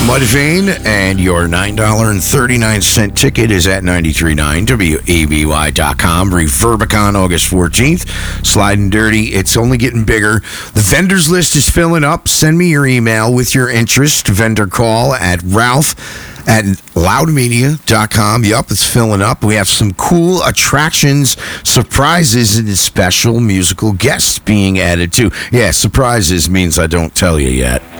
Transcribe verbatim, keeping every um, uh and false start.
Mudvayne, and your nine dollars and thirty-nine cents ticket is at ninety-three point nine W A B Y dot com. Reverbicon, August fourteenth. Sliding Dirty, it's only getting bigger. The vendors list is filling up. Send me your email with your interest. Vendor call at Ralph at loud media dot com. Yup, it's filling up. We have some cool attractions, surprises, and special musical guests being added too. Yeah, surprises means I don't tell you yet.